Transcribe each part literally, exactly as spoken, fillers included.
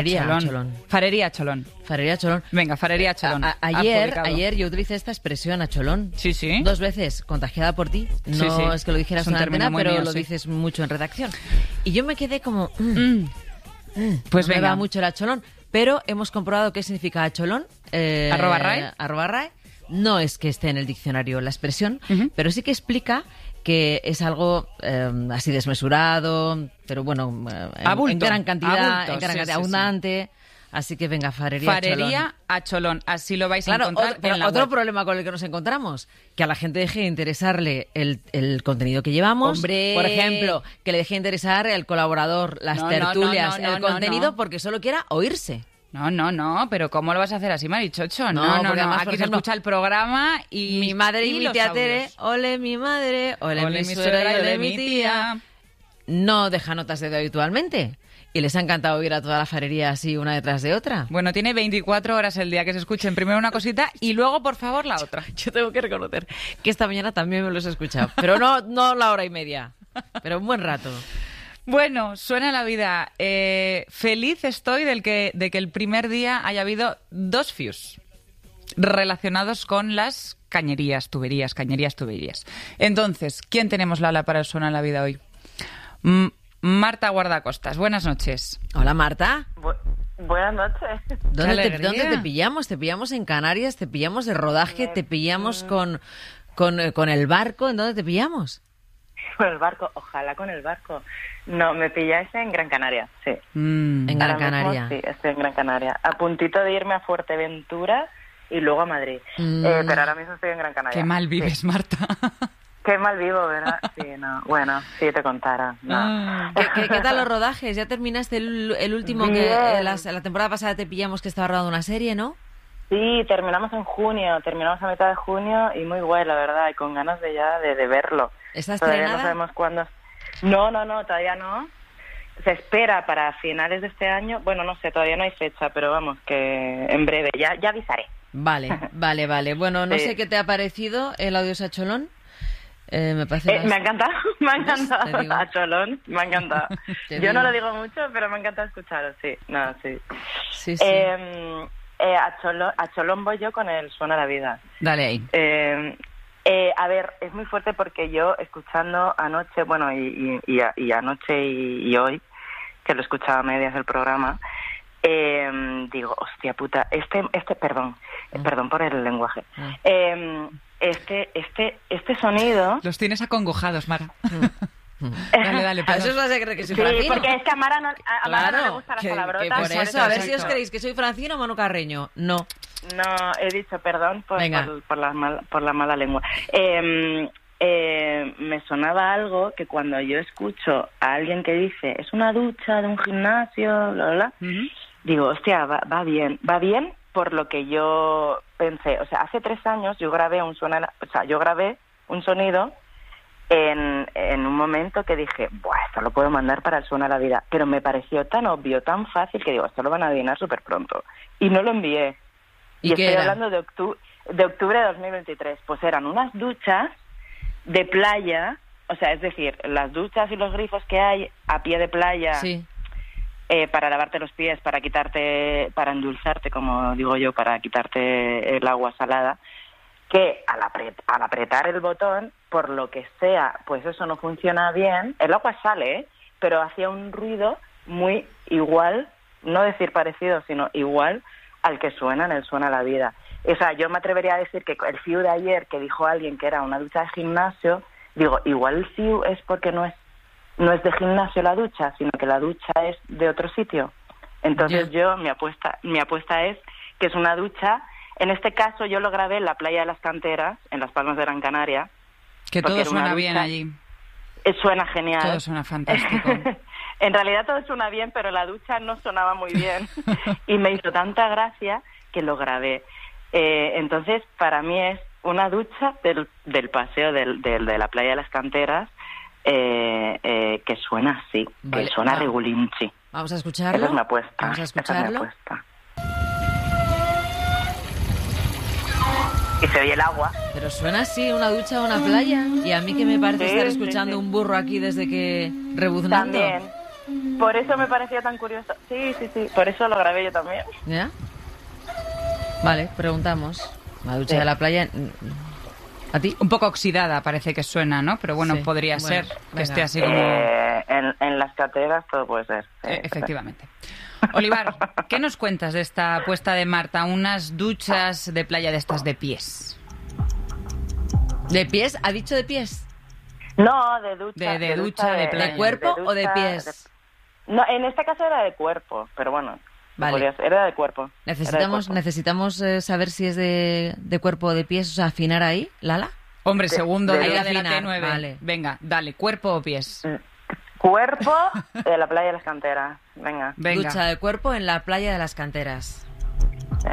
Farería Cholón. Cholón. Farería Cholón. Farería Cholón. Venga, Farería Cholón. A- a- ayer, Adjudicado. ayer yo utilicé esta expresión a Cholón. Sí, sí. Dos veces, contagiada por ti. No Sí, sí. es que lo dijeras Es un en la término antena, muy pero mío, lo sí. dices mucho en redacción. Y yo me quedé como... mm, Mm. mm, Pues no me venga. va mucho el acholón. Pero hemos comprobado qué significa acholón. Eh, Arroba RAE. Arroba RAE. No es que esté en el diccionario la expresión, Ujú. pero sí que explica que es algo eh, así desmesurado, pero bueno, eh, en, Abulto, en gran cantidad, abulto, en gran sí, cantidad, sí, sí. abundante. Así que venga, farería, Farería Cholón. a Cholón. Así lo vais a Claro, encontrar otro, pero en la otro web. problema con el que nos encontramos, que a la gente deje de interesarle el, el contenido que llevamos. ¡Hombre! Por ejemplo, que le deje de interesar el colaborador, las No, no, tertulias, no, no, el no, contenido, no. porque solo quiera oírse. No, no, no, pero ¿cómo lo vas a hacer así, Marichocho? No, No, no, no. porque además, Aquí por se ejemplo, escucha el programa y Mi madre y, mi los tía Tere, audios. ole mi madre, ole, Ole mi suegra y ole mi tía. No deja notas de dedo habitualmente. Y les ha encantado oír a toda la farería así, una detrás de otra. Bueno, tiene veinticuatro horas el día que se escuchen primero una cosita y luego, por favor, la otra. Yo tengo que reconocer que esta mañana también me los he escuchado. Pero no, no la hora y media, pero un buen rato. Bueno, suena la vida. Eh, feliz estoy del que, de que el primer día haya habido dos fius relacionados con las cañerías, tuberías, cañerías, tuberías. Entonces, ¿quién tenemos, Lala, para el Suena la Vida hoy? M- Marta Guardacostas, buenas noches. Hola, Marta. Bu- buenas noches. ¿Dónde Qué te, alegría. ¿Dónde te pillamos? ¿Te pillamos en Canarias? ¿Te pillamos de rodaje? ¿Te pillamos con, con, eh, con el barco? ¿En dónde te pillamos? Con el barco, ojalá con el barco. No, me pilláis en Gran Canaria, sí. Mm. En Gran Ahora mismo, Canaria. sí, estoy en Gran Canaria. A puntito de irme a Fuerteventura y luego a Madrid. Mm. Eh, pero ahora mismo estoy en Gran Canaria. Qué mal vives, Sí. Marta. Qué mal vivo, ¿verdad? Sí, no. Bueno, sí te contara. No. Ah. ¿Qué, qué, qué tal los rodajes? ¿Ya terminaste el, el último que Bien. eh, la, la temporada pasada te pillamos que estaba rodando una serie, ¿no? Sí, terminamos en junio, terminamos a mitad de junio y muy guay, la verdad, y con ganas de ya de, de verlo. ¿Está Todavía no estrenada? sabemos cuándo. No, no, no, todavía no. Se espera para finales de este año. Bueno, no sé, todavía no hay fecha, pero vamos, que en breve, ya, ya avisaré. Vale, vale, vale. Bueno, no Sí. sé qué te ha parecido el audio Sacholón. Eh, me parece Eh, me ha encantado, me ha ¿Ves? Te encantado. digo. A Cholón, me ha encantado. Te Yo digo. no lo digo mucho, pero me ha encantado escucharos, sí. No, sí. Sí, sí. Eh, eh, a, Cholón, a Cholón voy yo con el Suena la Vida. Dale ahí. Eh, eh, a ver, es muy fuerte porque yo escuchando anoche, bueno, y, y, y, a- y anoche y, y hoy, que lo escuchaba a medias el programa, eh, digo, hostia puta, este, este, perdón, eh, perdón por el lenguaje, Ah. eh, este, este, este sonido, Los tienes acongojados, Mara. Dale, dale, A perdón. eso os vas a creer que soy sí, francino. porque es que a Mara no, a, a Mara no le gustan las que, que palabrotas, por Exacto, eso, a ver si os exacto. creéis que soy francino o Manu Carreño. No. No, he dicho perdón por, Venga. por, por la, mal- por la mala lengua. Eh, eh, me sonaba algo que cuando yo escucho a alguien que dice es una ducha de un gimnasio, bla, bla, bla, Ujú. digo, hostia, va, va bien. Va bien por lo que yo pensé. O sea, hace tres años yo grabé un, suena, o sea, yo grabé un sonido en, en un momento que dije, buah, esto lo puedo mandar para el Suena la Vida. Pero me pareció tan obvio, tan fácil, que digo, esto lo van a adivinar súper pronto. Y no lo envié. ¿Y Y, qué estoy era? hablando de, octu- de octubre de dos mil veintitrés. Pues eran unas duchas de playa, o sea, es decir, las duchas y los grifos que hay a pie de playa Sí. eh, para lavarte los pies, para quitarte, para endulzarte, como digo yo, para quitarte el agua salada, que al, apret- al apretar el botón, por lo que sea, pues eso no funciona bien. El agua sale, ¿eh? Pero hacía un ruido muy igual, no decir parecido, sino igual al que suena en el Suena la Vida. O sea, yo me atrevería a decir que el fiu de ayer, que dijo alguien que era una ducha de gimnasio, digo, igual el fiu es porque no es no es de gimnasio la ducha, sino que la ducha es de otro sitio. Entonces Ya. yo, mi apuesta, mi apuesta es que es una ducha. En este caso yo lo grabé en la playa de las Canteras, en Las Palmas de Gran Canaria. Que Porque todo era una suena bien ducha- allí. Eh, Suena genial. Todo suena fantástico. En realidad todo suena bien, pero la ducha no sonaba muy bien. Y me hizo tanta gracia que lo grabé. Eh, entonces, para mí es una ducha del, del paseo del, del- de la playa de las Canteras eh, eh, que suena así, Vale, que suena va. regulinchi. Vamos a escucharlo. Esa es mi apuesta. Vamos a esa es mi escucharlo. apuesta. Y se oye el agua. Pero suena así, una ducha o una playa. Y a mí que me parece Sí, estar sí, escuchando sí. un burro aquí desde que rebuznando. También. Por eso me parecía tan curioso. Sí, sí, sí. Por eso lo grabé yo también. ¿Ya? Vale, preguntamos. La ducha Sí. de la playa... ¿A ti? Un poco oxidada parece que suena, ¿no? Pero bueno, Sí. podría Bueno, ser que venga. esté así como... Eh, en, en las canteras todo puede ser. Sí, Eh, efectivamente. Olivar, ¿qué nos cuentas de esta apuesta de Marta? Unas duchas de playa de estas de pies. ¿De pies? ¿Ha dicho de pies? No, de ducha. De- de ducha de playa. ¿De cuerpo o de ducha, pies? de- No, en este caso era de cuerpo, pero bueno. Vale. podía ser, Era de cuerpo. Era de Necesitamos, cuerpo. necesitamos eh, saber si es de, de cuerpo o de pies, o sea, afinar ahí, Lala. Hombre, De- segundo de día de la afinar, T nueve. vale. Venga, dale, ¿cuerpo o pies? Cuerpo de la playa de las canteras. Venga. Venga. Ducha de cuerpo en la playa de las canteras. Sí.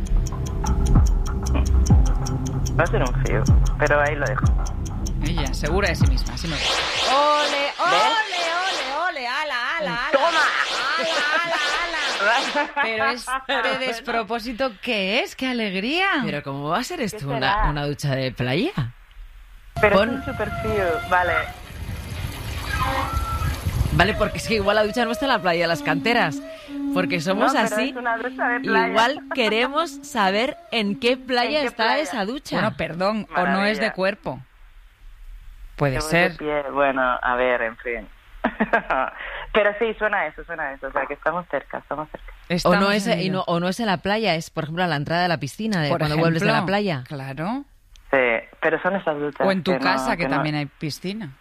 Va a ser un frío, pero ahí lo dejo. Ella, segura de sí misma, así me gusta. ¡Ole, ole, ole, ole! ¡Ala, ala, ala! ¡Toma! ¡Ala, ala, ala! Pero este despropósito, ¿qué es? ¡Qué alegría! Pero ¿cómo va a ser esto ¿Qué una, será? una ducha de playa? Pero Pon- es un super frío. Vale. Vale, porque es que igual la ducha no está en la playa de las canteras. Porque somos No, pero así. es una ducha de playa. Igual queremos saber en qué playa ¿En qué está playa? esa ducha. Bueno, perdón, o no es de Maravilla. cuerpo. Puede Yo voy ser. de pie. Bueno, a ver, en fin. Pero sí, suena a eso, suena a eso. O sea, que estamos cerca, estamos cerca. o, Estamos no es, en y ello. no, o no es en la playa, es por ejemplo a la entrada de la piscina, de Por cuando ejemplo, vuelves de la playa. Claro. Sí, pero son esas duchas. O en tu que no- casa, que, no- también hay piscina.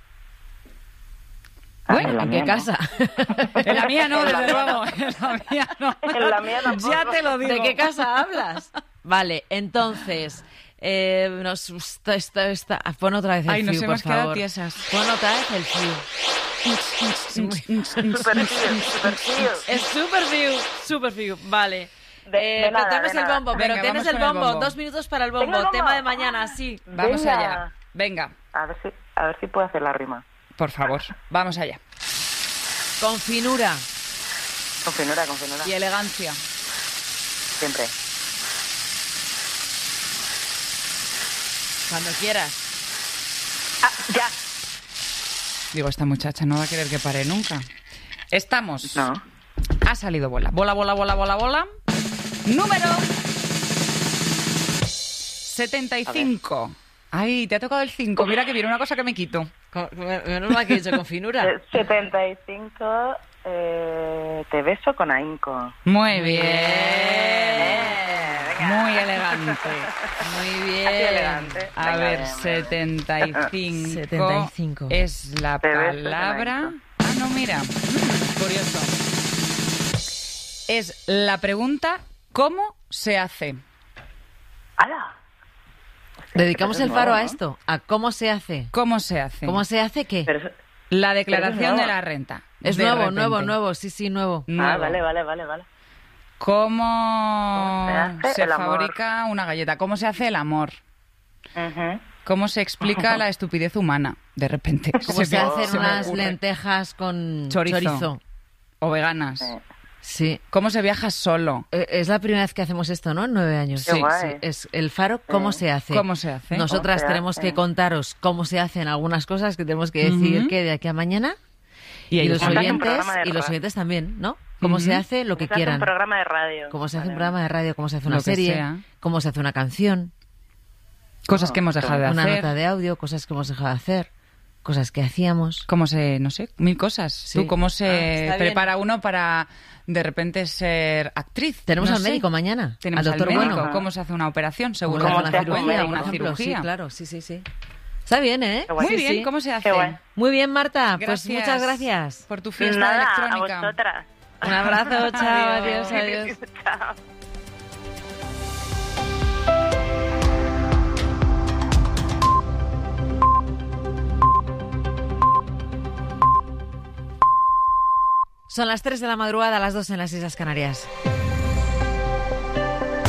Ah, Bueno, en la ¿en mía qué no. casa? En la mía no, En la desde mía luego. En la mía no. En la mía tampoco. Ya te lo digo. ¿De qué casa hablas? Vale, entonces, eh, nos está, está, está- pon otra vez el Ay, nos fiu, hemos por quedado favor. tiesas. Pon otra vez el fiu. Super frío, super frío. Es super fiu, super fiu, vale. De- Eh, de nada, tienes de el nada. bombo, pero Venga, tienes vamos el con el bombo. bombo. Dos minutos para el ¿Tengo bombo. el bombo? Tema de mañana, sí. Vamos Venga. allá. Venga, A ver si, a ver si puedo hacer la rima. por favor, vamos allá. Con finura. Con finura, con finura. Y elegancia. Siempre. Cuando quieras. Ah, ya. Digo, esta muchacha no va a querer que pare nunca. Estamos. No. Ha salido bola. Bola, bola, bola, bola, bola. Número setenta y cinco. Ay, te ha tocado el cinco. Mira que viene una cosa que me quito. Con- Menos mal que he dicho con finura. Eh, setenta y cinco. Eh, te beso con ahínco. Muy bien. venga. Muy elegante. Muy bien. Así elegante. A Venga, ver, bien, bien. setenta y cinco. setenta y cinco. Es la Te beso con palabra. ahínco. Ah, no, mira. Mm, curioso. Es la pregunta: ¿cómo se hace? ¡Hala! Dedicamos Pero el es faro nuevo, a ¿no? esto. ¿A cómo se hace? ¿Cómo se hace? ¿Cómo se hace qué? Pero eso- La Pero declaración es de nuevo. la renta. Es De nuevo, repente. nuevo, nuevo. Sí, sí, nuevo. Ah, Nuevo. vale, vale, vale, vale. ¿Cómo ¿Cómo se hace se el amor? fabrica una galleta? ¿Cómo se hace el amor? Ujú. ¿Cómo se explica la estupidez humana? De repente. ¿Cómo se, me- hacen se me unas ocurre. lentejas con Chorizo. chorizo? O veganas. Sí. Sí. ¿Cómo se viaja solo? Eh, Es la primera vez que hacemos esto, ¿no? En nueve años. Qué guay. Es el faro, ¿cómo Sí. se hace? ¿Cómo se hace? Nosotras ¿Cómo se tenemos hace? que contaros cómo se hacen algunas cosas que tenemos que decir Ujú. que de aquí a mañana. Y Y, ellos los Montar un oyentes, programa de y los radio. oyentes también, ¿no? Cómo se Ujú. hace lo que Se hace quieran. un programa de radio. Cómo se hace un Vale. programa de radio, cómo se hace una Lo que serie, sea. cómo se hace una canción, Cosas que hemos dejado de una hacer. nota de audio, cosas que hemos dejado de hacer, cosas que hacíamos. Cómo se, no sé, mil cosas. Sí. Tú, cómo Ah, se está bien. prepara uno para de repente ser actriz. Tenemos No al sé. médico mañana, Tenemos al doctor médico. Bueno. ¿Cómo se hace una operación? ¿Cómo Seguro se que hace ¿Cómo una se hace un cirugía, médico, por una ejemplo? cirugía. Sí, claro, sí, sí, sí. Está bien, ¿eh? Qué guay. Muy Sí, bien, sí. ¿cómo se hace? Qué guay. Muy bien, Marta. Pues Gracias muchas gracias. por tu fiesta Nada, electrónica. a vosotras. Un abrazo, chao, adiós, adiós. Chao. Son las tres de la madrugada, las dos en las Islas Canarias.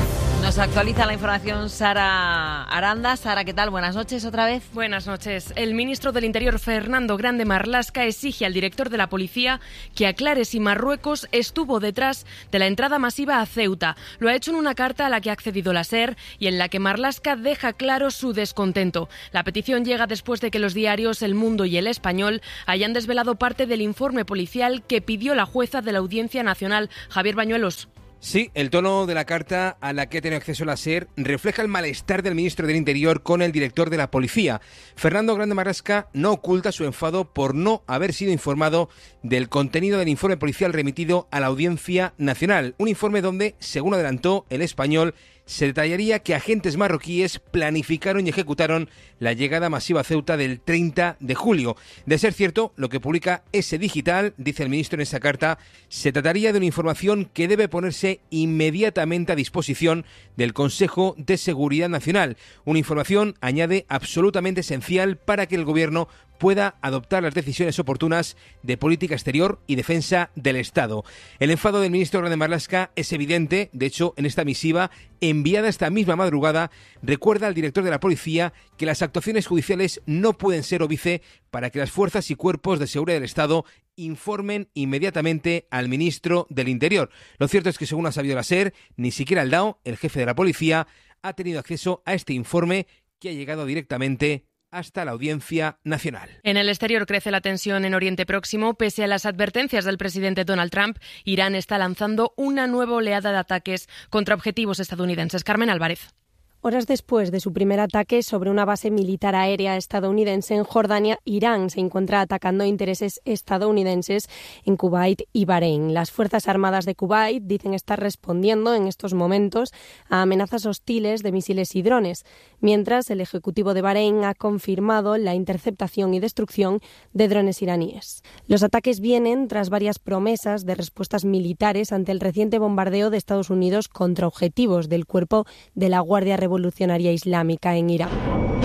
Nos actualiza la información Sara Aranda. Sara, ¿qué tal? Buenas noches otra vez. Buenas noches. El ministro del Interior, Fernando Grande Marlaska, exige al director de la policía que aclare si Marruecos estuvo detrás de la entrada masiva a Ceuta. Lo ha hecho en una carta a la que ha accedido la SER y en la que Marlaska deja claro su descontento. La petición llega después de que los diarios El Mundo y El Español hayan desvelado parte del informe policial que pidió la jueza de la Audiencia Nacional, Javier Bañuelos. Sí, el tono de la carta a la que ha tenido acceso la SER refleja el malestar del ministro del Interior con el director de la policía. Fernando Grande Marlaska no oculta su enfado por no haber sido informado del contenido del informe policial remitido a la Audiencia Nacional. Un informe donde, según adelantó El Español, se detallaría que agentes marroquíes planificaron y ejecutaron la llegada masiva a Ceuta del treinta de julio. De ser cierto, lo que publica ese Digital, dice el ministro en esa carta, se trataría de una información que debe ponerse inmediatamente a disposición del Consejo de Seguridad Nacional. Una información, añade, absolutamente esencial para que el Gobierno pueda adoptar las decisiones oportunas de política exterior y defensa del Estado. El enfado del ministro Grande Marlaska es evidente. De hecho, en esta misiva, enviada esta misma madrugada, recuerda al director de la policía que las actuaciones judiciales no pueden ser óbice para que las fuerzas y cuerpos de seguridad del Estado informen inmediatamente al ministro del Interior. Lo cierto es que, según ha sabido la SER, ni siquiera el D A O, el jefe de la policía, ha tenido acceso a este informe que ha llegado directamente hasta la Audiencia Nacional. En el exterior crece la tensión en Oriente Próximo. Pese a las advertencias del presidente Donald Trump, Irán está lanzando una nueva oleada de ataques contra objetivos estadounidenses. Carmen Álvarez. Horas después de su primer ataque sobre una base militar aérea estadounidense en Jordania, Irán se encuentra atacando intereses estadounidenses en Kuwait y Bahrein. Las Fuerzas Armadas de Kuwait dicen estar respondiendo en estos momentos a amenazas hostiles de misiles y drones, mientras el Ejecutivo de Bahrein ha confirmado la interceptación y destrucción de drones iraníes. Los ataques vienen tras varias promesas de respuestas militares ante el reciente bombardeo de Estados Unidos contra objetivos del cuerpo de la Guardia Revolucionaria Islámica en Irán.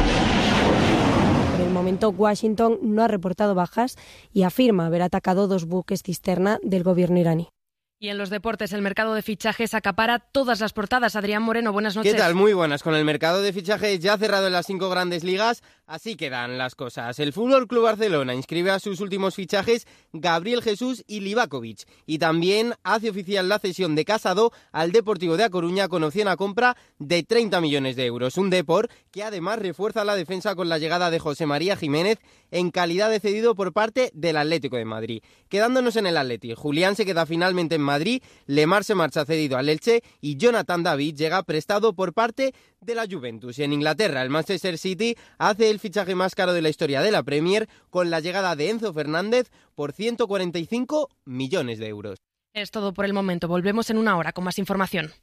Por el momento, Washington no ha reportado bajas y afirma haber atacado dos buques cisterna del gobierno iraní. Y en los deportes, el mercado de fichajes acapara todas las portadas. Adrián Moreno, buenas noches. ¿Qué tal? Muy buenas. Con el mercado de fichajes ya cerrado en las cinco grandes ligas, así quedan las cosas. El Fútbol Club Barcelona inscribe a sus últimos fichajes Gabriel Jesús y Livakovic. Y también hace oficial la cesión de Casado al Deportivo de A Coruña con opción a compra de treinta millones de euros. Un Depor que además refuerza la defensa con la llegada de José María Jiménez en calidad de cedido por parte del Atlético de Madrid. Quedándonos en el Atleti, Julián se queda finalmente en Madrid, Lemar se marcha cedido al Elche y Jonathan David llega prestado por parte de la Juventus. Y en Inglaterra, el Manchester City hace el fichaje más caro de la historia de la Premier con la llegada de Enzo Fernández por ciento cuarenta y cinco millones de euros. Es todo por el momento. Volvemos en una hora con más información.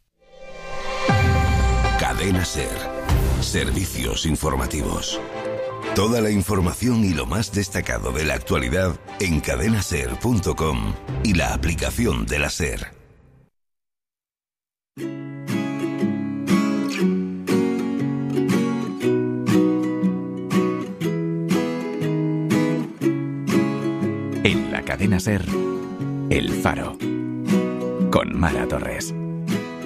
Cadena SER. Servicios informativos. Toda la información y lo más destacado de la actualidad en cadena ser punto com y la aplicación de la SER. En la cadena SER, El Faro, con Mara Torres.